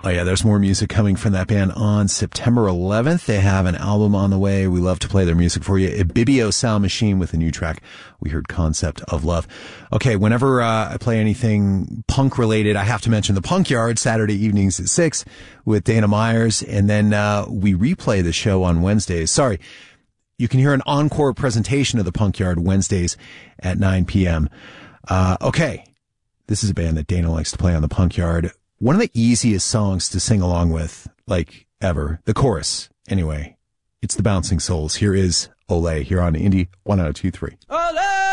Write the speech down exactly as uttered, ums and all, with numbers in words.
Oh, yeah, there's more music coming from that band on September eleventh. They have an album on the way. We love to play their music for you. Ibibio Sound Machine with a new track. We heard Concept of Love. Okay, whenever uh, I play anything punk-related, I have to mention the Punk Yard, Saturday evenings at six with Dana Myers, and then uh, we replay the show on Wednesdays. Sorry, you can hear an encore presentation of the Punk Yard Wednesdays at nine p.m. Uh, okay, this is a band that Dana likes to play on the Punk Yard. One of the easiest songs to sing along with, like, ever. The chorus, anyway. It's the Bouncing Souls. Here is Olé, here on Indie one oh two three. Olé!